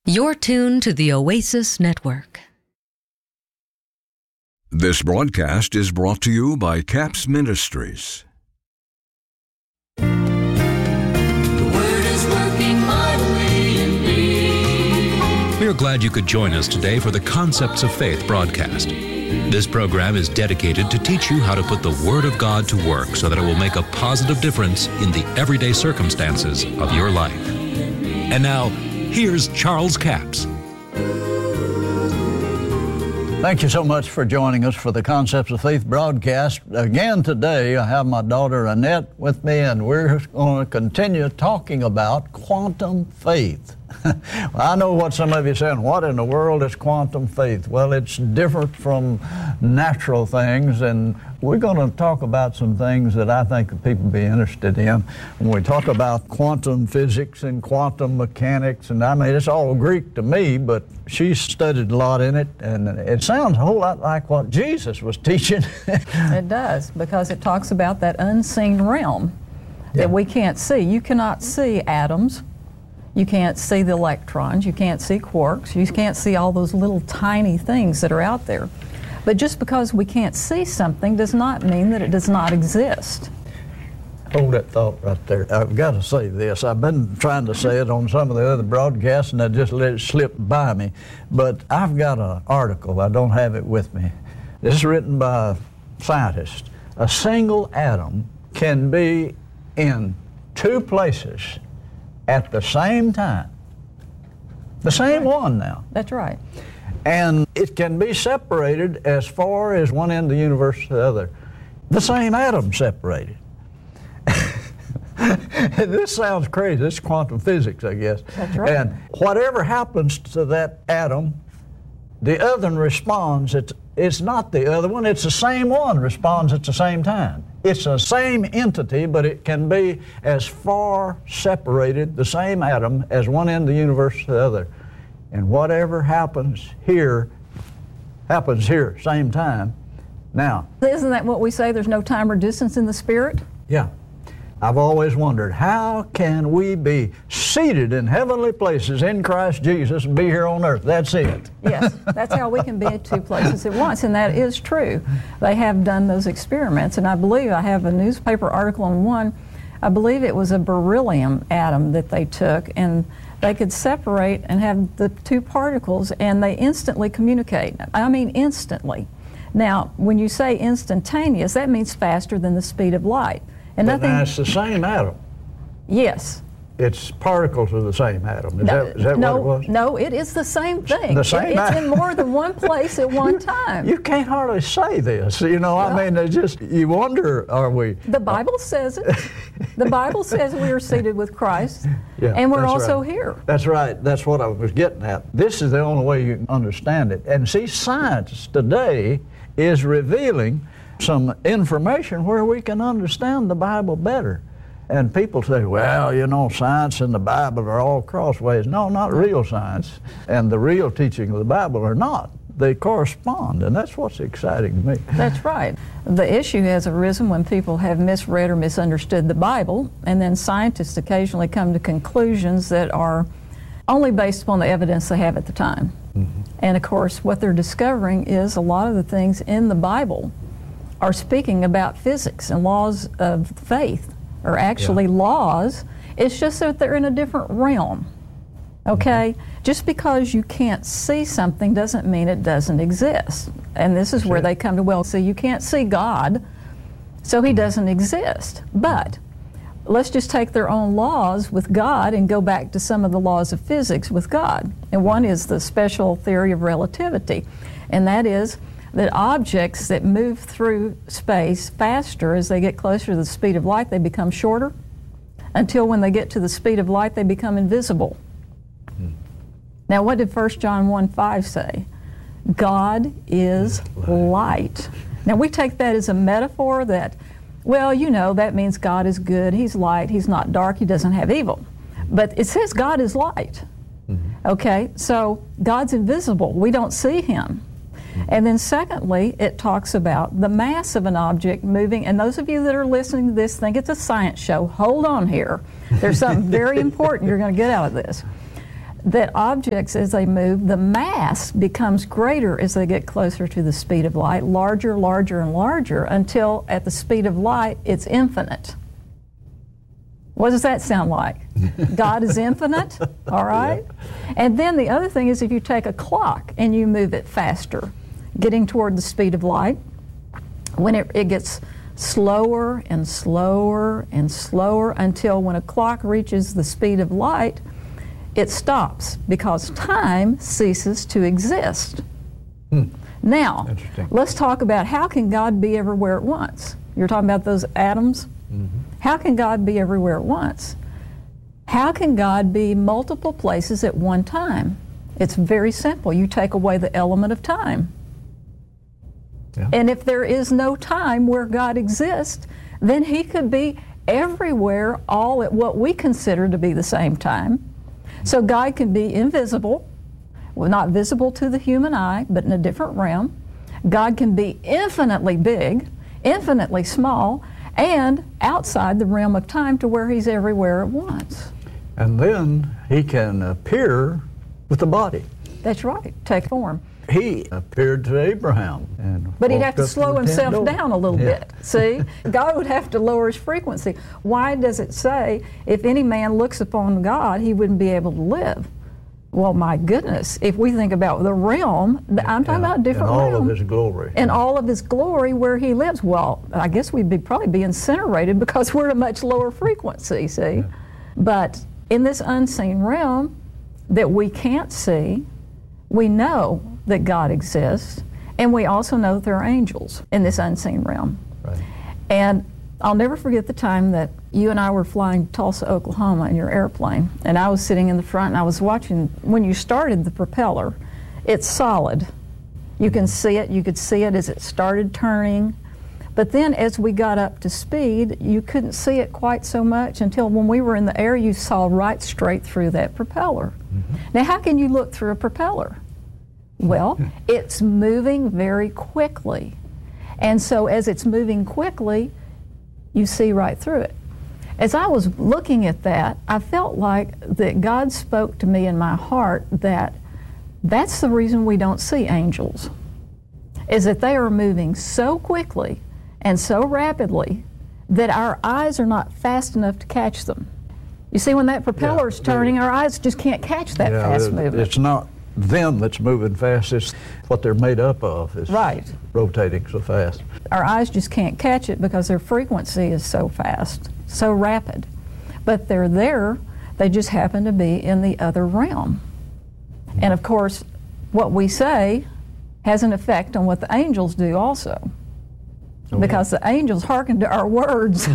You're tuned to the Oasis Network. This broadcast is brought to you by Caps Ministries. The Word is working mightily in me. We are glad you could join us today for the Concepts of Faith broadcast. This program is dedicated to teach you how to put the Word of God to work so that it will make a positive difference in the everyday circumstances of your life. And now, here's Charles Capps. Thank you so much for joining us for the Concepts of Faith broadcast. Again today, I have my daughter Annette with me, and we're going to continue talking about quantum faith. Well, I know what some of you are saying, what in the world is quantum faith? Well, it's different from natural things, and we're going to talk about some things that I think that people be interested in. When we talk about quantum physics and quantum mechanics, and I mean, it's all Greek to me, but she studied a lot in it, and it sounds a whole lot like what Jesus was teaching. It does, because it talks about that unseen realm that we can't see. You cannot see atoms. You can't see the electrons, you can't see quarks, you can't see all those little tiny things that are out there. But just because we can't see something does not mean that it does not exist. Hold that thought right there. I've got to say this. I've been trying to say it on some of the other broadcasts, and I just let it slip by me. But I've got an article, I don't have it with me. This is written by a scientist. A single atom can be in two places at the same time. The same one now. That's right. And it can be separated as far as one end of the universe to the other. The same atom separated. This sounds crazy. This is quantum physics, I guess. That's right. And whatever happens to that atom, the other one responds. It's not the other one, it's the same one responds at the same time. It's the same entity, but it can be as far separated, the same atom, as one end of the universe to the other. And whatever happens here, same time. Now, isn't that what we say, there's no time or distance in the spirit? Yeah. I've always wondered, how can we be seated in heavenly places in Christ Jesus and be here on earth? That's it. Yes, that's how we can be at two places at once, and that is true. They have done those experiments, and I believe I have a newspaper article on one. I believe it was a beryllium atom that they took, and they could separate and have the two particles, and they instantly communicate. I mean instantly. Now, when you say instantaneous, that means faster than the speed of light. And but now it's the same atom. Yes. Its particles are the same atom. Is that what it was? No, it is the same thing. The same it's in more than one place at one time. You can't hardly say this. You know, well, I mean, you wonder, are we? The Bible says it. The Bible says we are seated with Christ, and we're also here. That's right. That's what I was getting at. This is the only way you can understand it. And see, science today is revealing some information where we can understand the Bible better. And people say, well, you know, science and the Bible are all crossways. No, not real science. And the real teaching of the Bible are not. They correspond, and that's what's exciting to me. That's right. The issue has arisen when people have misread or misunderstood the Bible, and then scientists occasionally come to conclusions that are only based upon the evidence they have at the time. Mm-hmm. And of course, what they're discovering is a lot of the things in the Bible are speaking about physics and laws of faith, or actually laws. It's just that they're in a different realm. Okay? Mm-hmm. Just because you can't see something doesn't mean it doesn't exist. And this is where they come to, well, see, you can't see God, so he doesn't exist. But let's just take their own laws with God and go back to some of the laws of physics with God. And one is the special theory of relativity, and that is that objects that move through space faster as they get closer to the speed of light, they become shorter, until when they get to the speed of light, they become invisible. Now, what did 1 John 1:5 say? God is light. Now, we take that as a metaphor that, well, you know, that means God is good, he's light, he's not dark, he doesn't have evil. But it says God is light. Okay, so God's invisible. We don't see him. And then secondly, it talks about the mass of an object moving, and those of you that are listening to this think it's a science show, hold on here. There's something very important you're going to get out of this. that objects, as they move, the mass becomes greater as they get closer to the speed of light, larger, larger, and larger, until at the speed of light, it's infinite. What does that sound like? God is infinite, all right? Yeah. And then the other thing is if you take a clock and you move it faster, getting toward the speed of light, when it gets slower and slower and slower until when a clock reaches the speed of light, it stops because time ceases to exist. Now, let's talk about how can God be everywhere at once? You're talking about those atoms? How can God be everywhere at once? How can God be multiple places at one time? It's very simple. You take away the element of time. Yeah. And if there is no time where God exists, then He could be everywhere all at what we consider to be the same time. So God can be invisible, well, not visible to the human eye, but in a different realm. God can be infinitely big, infinitely small, and outside the realm of time to where He's everywhere at once. And then He can appear with the body. That's right, take form. He appeared to Abraham. But he'd have to slow himself down a little bit. See? God would have to lower His frequency. Why does it say, if any man looks upon God, he wouldn't be able to live? Well, my goodness, if we think about the realm, I'm talking about a different realm. In all of His glory. In all of His glory where He lives. Well, I guess we'd probably be incinerated because we're at a much lower frequency, see? Yeah. But in this unseen realm that we can't see, we know that God exists, and we also know that there are angels in this unseen realm. Right. And I'll never forget the time that you and I were flying to Tulsa, Oklahoma in your airplane, and I was sitting in the front and I was watching, when you started the propeller, it's solid. You can see it, you could see it as it started turning, but then as we got up to speed, you couldn't see it quite so much until when we were in the air, you saw right straight through that propeller. Now, how can you look through a propeller? Well, it's moving very quickly. And so as it's moving quickly, you see right through it. As I was looking at that, I felt like that God spoke to me in my heart that that's the reason we don't see angels, is that they are moving so quickly and so rapidly that our eyes are not fast enough to catch them. You see, when that propeller is turning, our eyes just can't catch that fast movement. It's not them that's moving fast, it's what they're made up of. It's rotating so fast. Our eyes just can't catch it because their frequency is so fast, so rapid. But they're there, they just happen to be in the other realm. And of course, what we say has an effect on what the angels do also. Because the angels hearken to our words.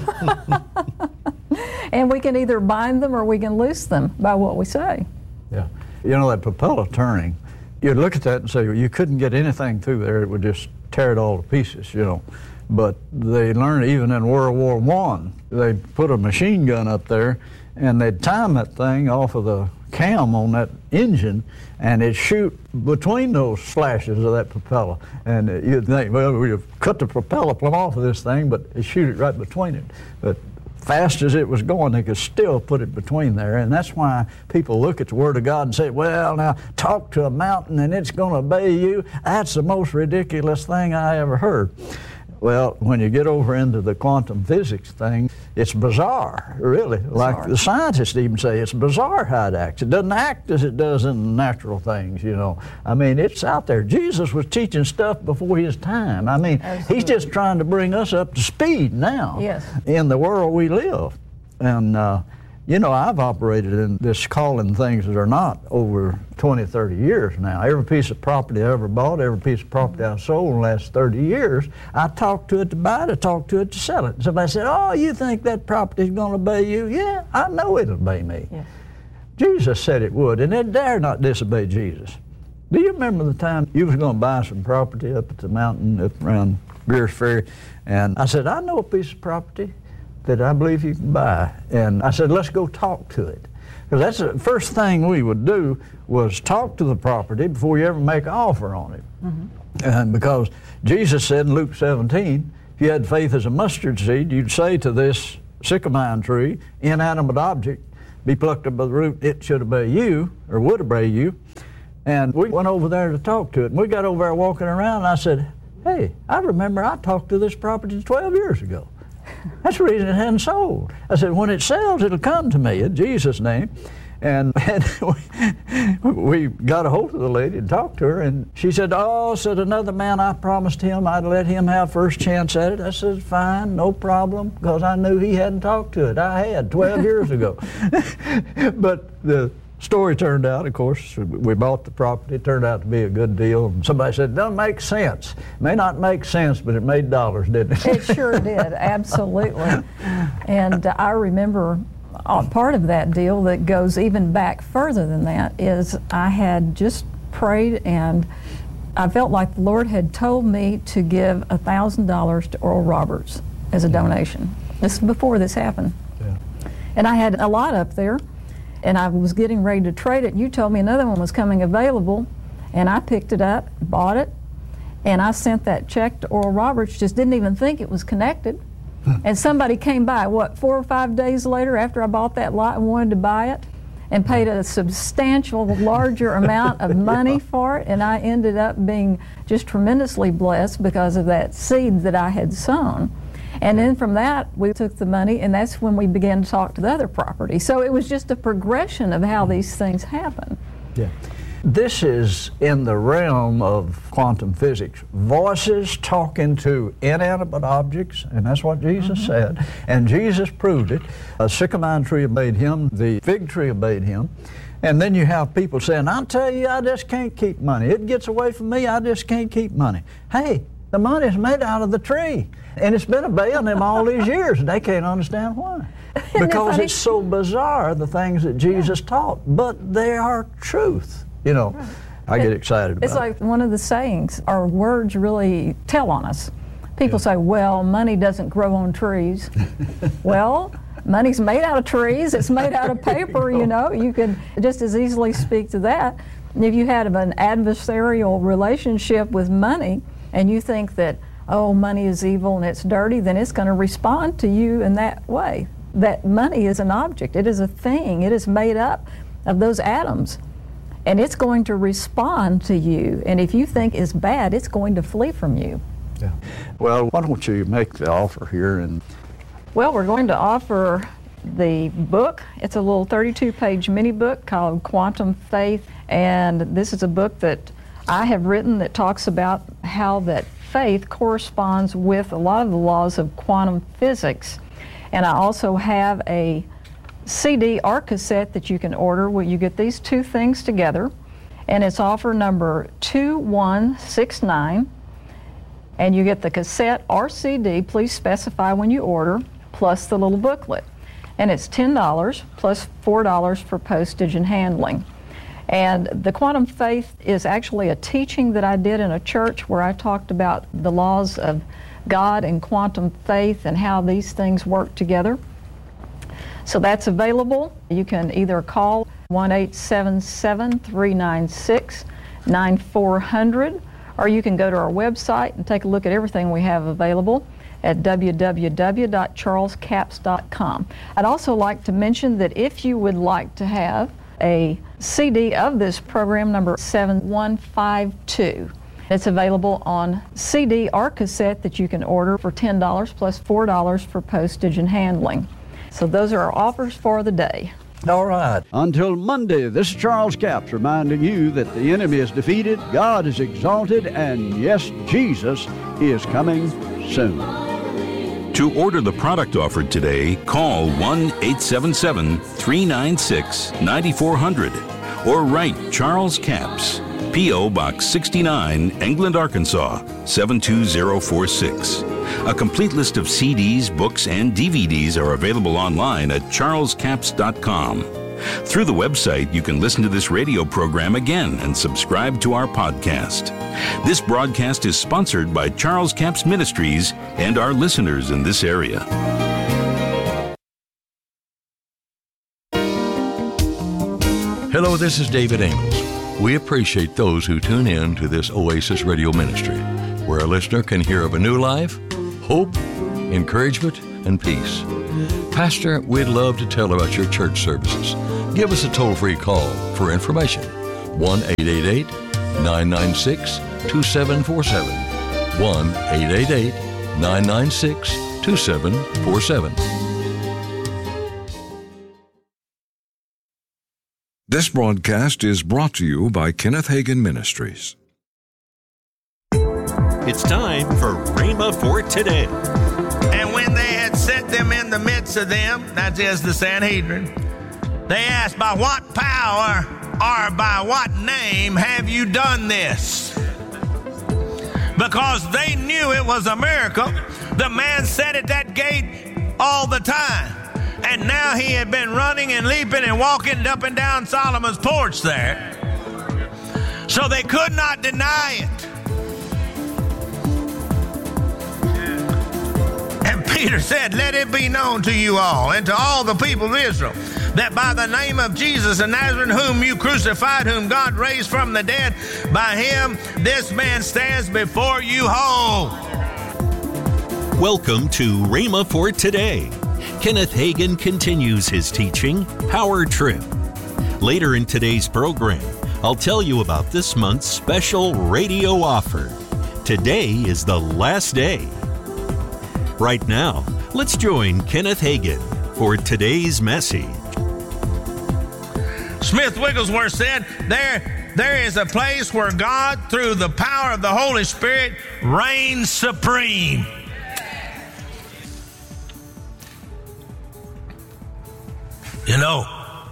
And we can either bind them or we can loose them by what we say. Yeah. You know, that propeller turning, you'd look at that and say, well, you couldn't get anything through there, it would just tear it all to pieces, you know. But they learned even in World War I, they put a machine gun up there and they'd time that thing off of the cam on that engine and it'd shoot between those slashes of that propeller. And you'd think, well, we've cut the propeller plumb off of this thing, but it shoot it right between it. But fast as it was going, they could still put it between there. And that's why people look at the Word of God and say, well, now, talk to a mountain and it's going to obey you. That's the most ridiculous thing I ever heard. Well, when you get over into the quantum physics thing, it's bizarre, really. Like the scientists even say, it's bizarre how it acts. It doesn't act as it does in natural things, you know. I mean, it's out there. Jesus was teaching stuff before His time. I mean, He's just trying to bring us up to speed now in the world we live. And, you know, I've operated in this calling things that are not over 20, 30 years now. Every piece of property I ever bought, every piece of property I sold in the last 30 years, I talked to it to buy it, I talked to it to sell it. Somebody said, oh, you think that property's going to obey you? Yeah, I know it'll obey me. Yeah. Jesus said it would, and it dare not disobey Jesus. Do you remember the time you was going to buy some property up at the mountain up around Greer's Ferry? And I said, I know a piece of property that I believe you can buy. And I said, let's go talk to it. Because that's the first thing we would do was talk to the property before you ever make an offer on it. And because Jesus said in Luke 17, if you had faith as a mustard seed, you'd say to this sycamore tree, inanimate object, be plucked up by the root, it should obey you, or would obey you. And we went over there to talk to it. And we got over there walking around, and I said, hey, I remember I talked to this property 12 years ago. That's the reason it hadn't sold. I said, when it sells, it'll come to me in Jesus' name. And we got a hold of the lady and talked to her, and she said, said another man, I promised him I'd let him have first chance at it. I said, fine, no problem, because I knew he hadn't talked to it. I had 12 years ago. But the story turned out, of course, we bought the property. It turned out to be a good deal. And somebody said, it doesn't make sense. It may not make sense, but it made dollars, didn't it? It sure did, absolutely. And I remember part of that deal that goes even back further than that is I had just prayed, and I felt like the Lord had told me to give $1,000 to Oral Roberts as a donation. This is before this happened. Yeah. And I had a lot up there, and I was getting ready to trade it. You told me another one was coming available, and I picked it up, bought it, and I sent that check to Oral Roberts, just didn't even think it was connected. And somebody came by, 4 or 5 days later after I bought that lot and wanted to buy it, and paid a substantial, larger amount of money for it, and I ended up being just tremendously blessed because of that seed that I had sown. And then from that, we took the money, and that's when we began to talk to the other property. So it was just a progression of how these things happen. Yeah. This is in the realm of quantum physics. Voices talking to inanimate objects, and that's what Jesus said. And Jesus proved it. A sycamore tree obeyed him. The fig tree obeyed him. And then you have people saying, I'll tell you, I just can't keep money. It gets away from me, I just can't keep money. Hey, the money's made out of the tree. And it's been obeying them all these years, and they can't understand why. Because it's so bizarre, the things that Jesus taught. But they are truth. You know, I get excited about it. It's like one of the sayings, our words really tell on us. People say, well, money doesn't grow on trees. Well, money's made out of trees. It's made out of paper, you know. You could just as easily speak to that. And if you had an adversarial relationship with money and you think that, oh, money is evil and it's dirty, then it's going to respond to you in that way. That money is an object. It is a thing. It is made up of those atoms. And it's going to respond to you. And if you think it's bad, it's going to flee from you. Yeah. Well, why don't you make the offer here? Well, we're going to offer the book. It's a little 32-page mini book called Quantum Faith. And this is a book that I have written that talks about how that faith corresponds with a lot of the laws of quantum physics. And I also have a CD or cassette that you can order where you get these two things together, and it's offer number 2169, and you get the cassette or CD, please specify when you order, plus the little booklet, and it's $10 plus $4 for postage and handling. And the Quantum Faith is actually a teaching that I did in a church where I talked about the laws of God and quantum faith and how these things work together. So that's available. You can either call 1-877-396-9400, or you can go to our website and take a look at everything we have available at www.charlescapps.com. I'd also like to mention that if you would like to have a CD of this program, number 7152, it's available on CD or cassette that you can order for $10 plus $4 for postage and handling. So those are our offers for the day. All right. Until Monday, this is Charles Capps reminding you that the enemy is defeated, God is exalted, and yes, Jesus is coming soon. To order the product offered today, call 1-877-396-9400 or write Charles Capps, P.O. Box 69, England, Arkansas, 72046. A complete list of CDs, books, and DVDs are available online at charlescapps.com. Through the website, you can listen to this radio program again and subscribe to our podcast. This broadcast is sponsored by Charles Capps Ministries and our listeners in this area. Hello, this is David Ingles. We appreciate those who tune in to this Oasis Radio Ministry, where a listener can hear of a new life, hope, encouragement, and peace. Pastor, we'd love to tell about your church services. Give us a toll-free call for information. 1-888-996-2747. 1-888-996-2747. This broadcast is brought to you by Kenneth Hagin Ministries. It's time for Rhema for Today. And when they had set them in the midst of them, that is the Sanhedrin, they asked, by what power or by what name have you done this? Because they knew it was a miracle. The man sat at that gate all the time. And now he had been running and leaping and walking up and down Solomon's porch there. So they could not deny it. And Peter said, let it be known to you all and to all the people of Israel that by the name of Jesus of Nazareth, whom you crucified, whom God raised from the dead, by him this man stands before you whole. Welcome to Rhema for Today. Kenneth Hagin continues his teaching, Power Trip. Later in today's program, I'll tell you about this month's special radio offer. Today is the last day. Right now, let's join Kenneth Hagin for today's message. Smith Wigglesworth said, there is a place where God, through the power of the Holy Spirit, reigns supreme. You know,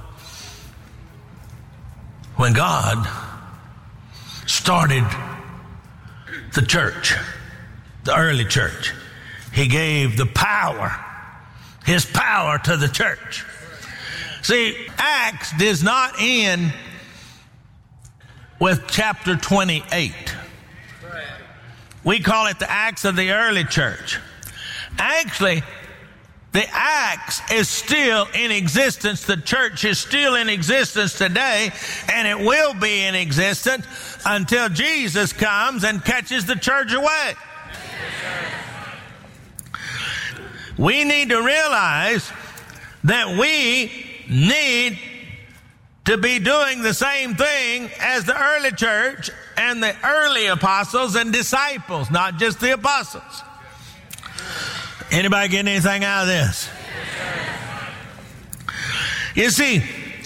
when God started the church, the early church, he gave the power, his power to the church. See, Acts does not end with chapter 28. We call it the Acts of the early church. Actually, the Acts is still in existence. The church is still in existence today, and it will be in existence until Jesus comes and catches the church away. We need to realize that we need to be doing the same thing as the early church and the early apostles and disciples, not just the apostles. Anybody getting anything out of this? You see,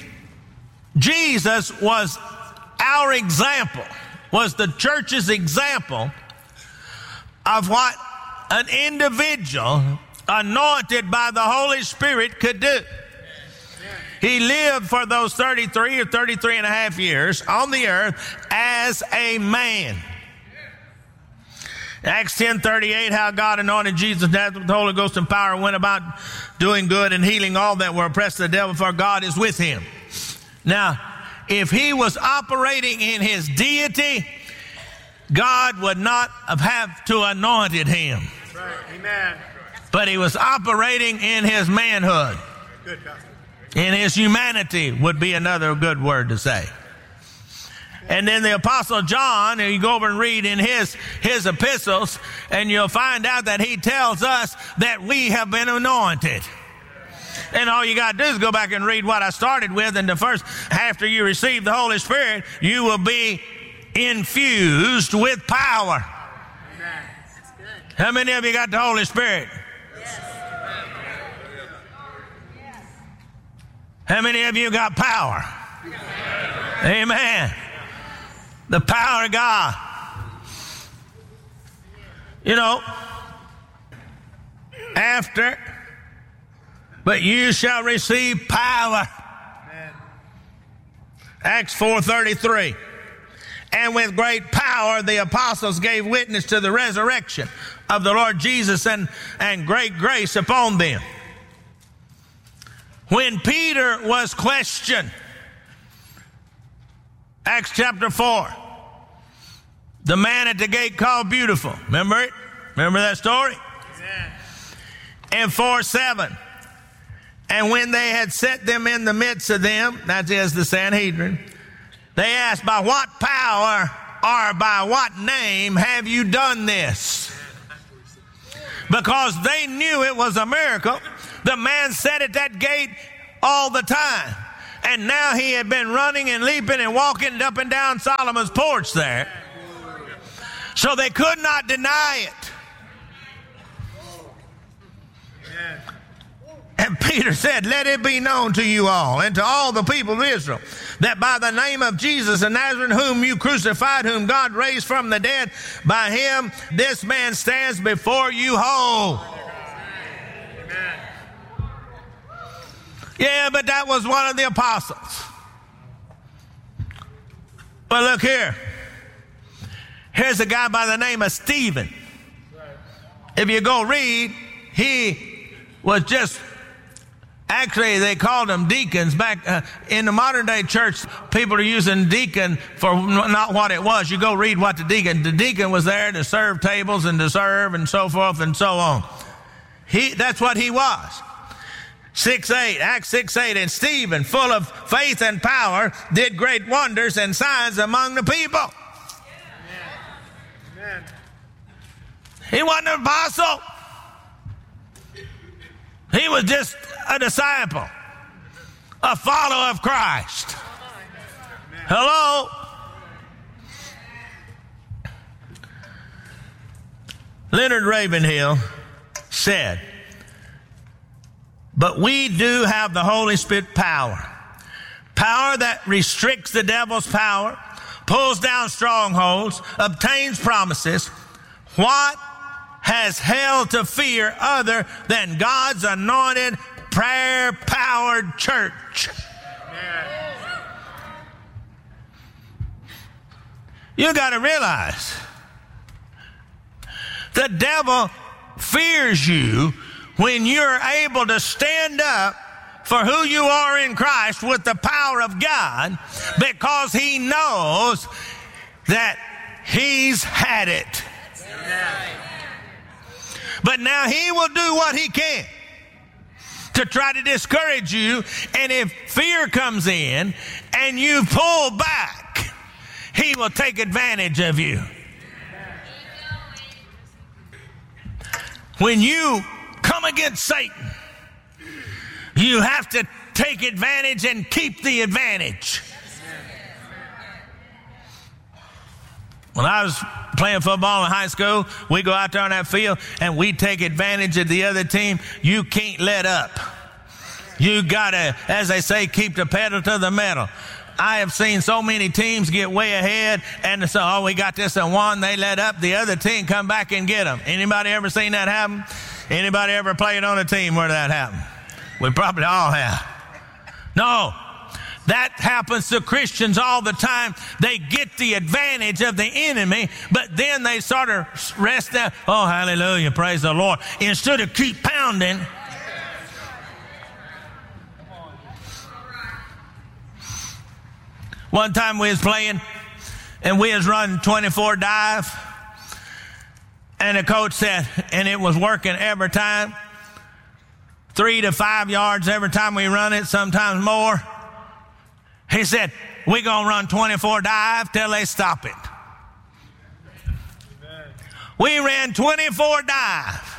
Jesus was our example, was the church's example of what an individual anointed by the Holy Spirit could do. He lived for those 33 or 33 and a half years on the earth as a man. Acts 10:38, how God anointed Jesus with the Holy Ghost and power and went about doing good and healing all that were oppressed of the devil, for God is with him. Now, if he was operating in his deity, God would not have to anointed him. Right. Amen. But he was operating in his manhood. Good, Pastor. In his humanity would be another good word to say. And then the Apostle John, you go over and read in his epistles, and you'll find out that he tells us that we have been anointed. And all you got to do is go back and read what I started with. And the first, after you receive the Holy Spirit, you will be infused with power. Amen. How many of you got the Holy Spirit? Yes. How many of you got power? Amen. The power of God. You know, after, but you shall receive power. Amen. Acts 4:33. And with great power the apostles gave witness to the resurrection of the Lord Jesus, and great grace upon them. When Peter was questioned, Acts chapter 4, the man at the gate called Beautiful. Remember it? Remember that story? Amen. And 4:7. And when they had set them in the midst of them, that is the Sanhedrin, they asked, by what power or by what name have you done this? Because they knew it was a miracle. The man sat at that gate all the time. And now he had been running and leaping and walking up and down Solomon's porch there. So they could not deny it. And Peter said, let it be known to you all and to all the people of Israel that by the name of Jesus of Nazareth, whom you crucified, whom God raised from the dead, by him this man stands before you whole. Amen. Yeah, but that was one of the apostles. But look here. Here's a guy by the name of Stephen. If you go read, he was just... Actually, they called them deacons back in the modern day church. People are using deacon for not what it was. You go read what the deacon was there to serve tables and to serve and so forth and so on. That's what he was. 6:8, Acts 6:8, and Stephen, full of faith and power, did great wonders and signs among the people. Amen. He wasn't an apostle. He was just a disciple, a follower of Christ. Hello? Leonard Ravenhill said, but we do have the Holy Spirit power that restricts the devil's power, pulls down strongholds, obtains promises. What has hell to fear other than God's anointed, prayer-powered church? You got to realize the devil fears you when you're able to stand up for who you are in Christ with the power of God, because he knows that he's had it. But now he will do what he can to try to discourage you. And if fear comes in and you pull back, he will take advantage of you. When you come against Satan, you have to take advantage and keep the advantage. When I was playing football in high school, we go out there on that field and we take advantage of the other team. You can't let up. You gotta, as they say, keep the pedal to the metal. I have seen so many teams get way ahead and say, oh, we got this and one. They let up. The other team come back and get them. Anybody ever seen that happen? Anybody ever played on a team where that happened? We probably all have. No. That happens to Christians all the time. They get the advantage of the enemy, but then they sort of rest there. Oh, hallelujah, praise the Lord. Instead of keep pounding. One time we was playing, and we was running 24 dive, and the coach said, and it was working every time, 3 to 5 yards every time we run it, sometimes more. He said, we're going to run 24 dive till they stop it. Amen. We ran 24 dive,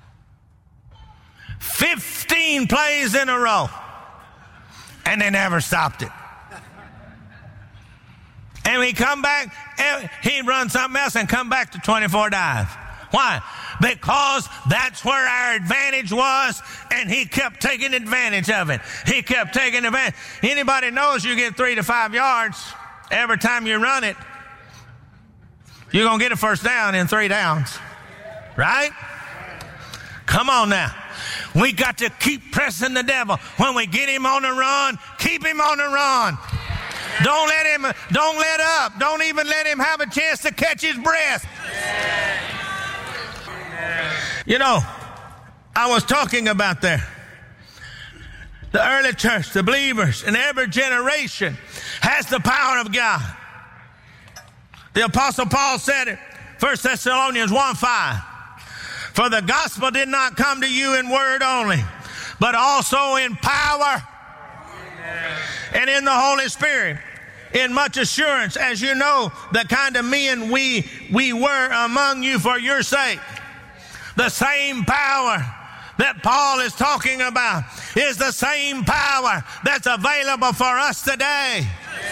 15 plays in a row, and they never stopped it. And we come back, and he'd run something else and come back to 24 dive. Why? Because that's where our advantage was, and he kept taking advantage of it. He kept taking advantage. Anybody knows you get 3 to 5 yards every time you run it, you're going to get a first down in 3 downs. Right? Come on now. We got to keep pressing the devil. When we get him on the run, keep him on the run. Don't let up. Don't even let him have a chance to catch his breath. You know, I was talking about there. The early church, the believers in every generation has the power of God. The Apostle Paul said it, 1 Thessalonians 1:5. For the gospel did not come to you in word only, but also in power and in the Holy Spirit, in much assurance, as you know the kind of men we were among you for your sake. The same power that Paul is talking about is the same power that's available for us today.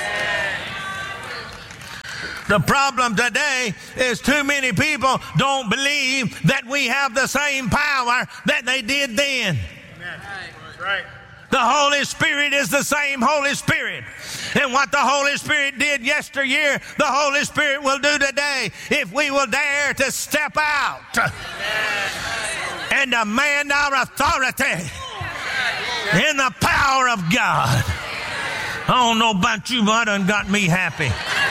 The problem today is too many people don't believe that we have the same power that they did then. That's right. The Holy Spirit is the same Holy Spirit. And what the Holy Spirit did yesteryear, the Holy Spirit will do today if we will dare to step out and demand our authority in the power of God. I don't know about you, but it done got me happy.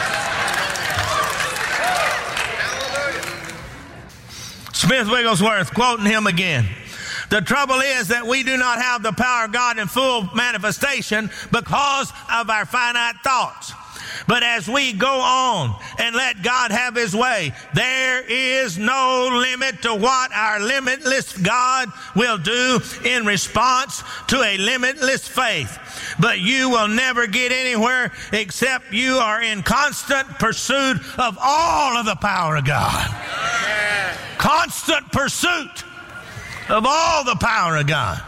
Smith Wigglesworth, quoting him again. The trouble is that we do not have the power of God in full manifestation because of our finite thoughts. But as we go on and let God have His way, there is no limit to what our limitless God will do in response to a limitless faith. But you will never get anywhere except you are in constant pursuit of all of the power of God. Constant pursuit of all the power of God.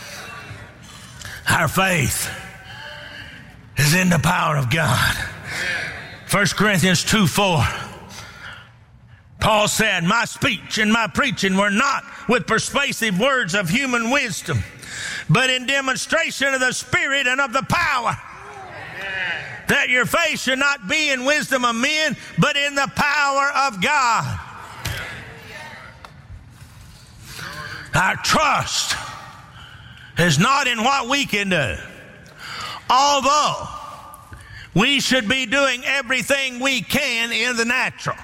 Our faith is in the power of God. 1 Corinthians 2:4. Paul said, my speech and my preaching were not with persuasive words of human wisdom, but in demonstration of the Spirit and of the power. That your faith should not be in wisdom of men, but in the power of God. Our trust is not in what we can do. Although we should be doing everything we can in the natural.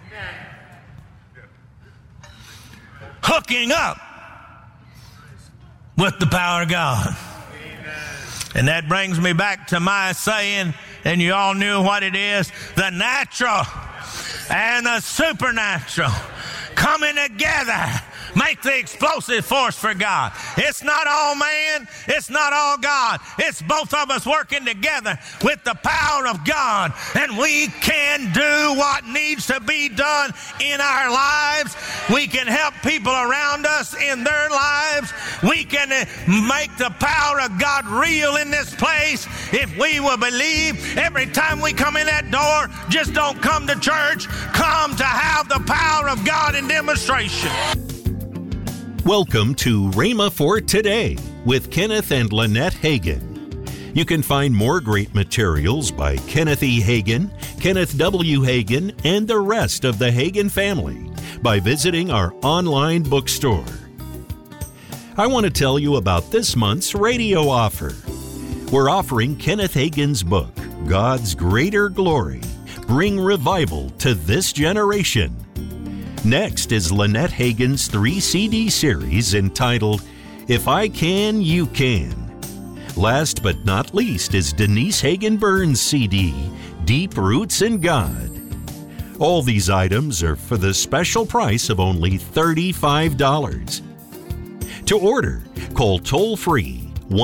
Hooking up with the power of God. And that brings me back to my saying, and you all knew what it is, the natural and the supernatural coming together make the explosive force for God. It's not all man, it's not all God. It's both of us working together with the power of God, and we can do what needs to be done in our lives. We can help people around us in their lives. We can make the power of God real in this place if we will believe. Every time we come in that door, just don't come to church, come to have the power of God in demonstration. Welcome to Rhema for Today with Kenneth and Lynette Hagin. You can find more great materials by Kenneth E. Hagin, Kenneth W. Hagin, and the rest of the Hagin family by visiting our online bookstore. I want to tell you about this month's radio offer. We're offering Kenneth Hagin's book, God's Greater Glory, Bring Revival to This Generation. Next is Lynette Hagin's 3-CD series entitled, If I Can, You Can. Last but not least is Denise Hagin Burns' CD, Deep Roots in God. All these items are for the special price of only $35. To order, call toll-free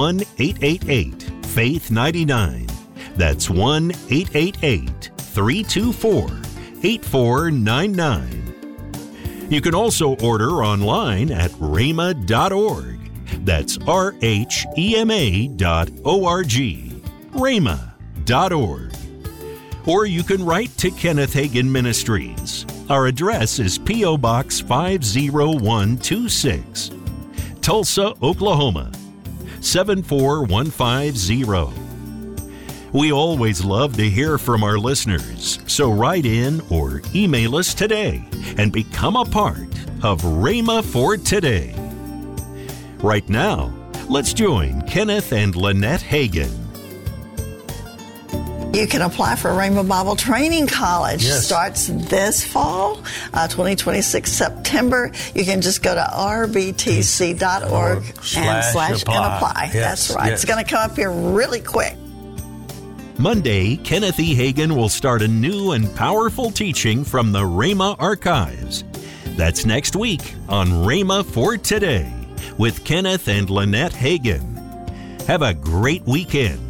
1-888-FAITH-99. That's 1-888-324-8499. You can also order online at rhema.org. That's RHEMA.org. rhema.org. Or you can write to Kenneth Hagin Ministries. Our address is P.O. Box 50126, Tulsa, Oklahoma 74150. We always love to hear from our listeners, so write in or email us today and become a part of Rhema for Today. Right now, let's join Kenneth and Lynette Hagin. You can apply for Rhema Bible Training College. Yes. Starts this fall, 2026 September. You can just go to rbtc.org and apply. Yes, That's right. yes. It's going to come up here really quick. Monday, Kenneth E. Hagin will start a new and powerful teaching from the Rhema Archives. That's next week on Rhema for Today with Kenneth and Lynette Hagin. Have a great weekend.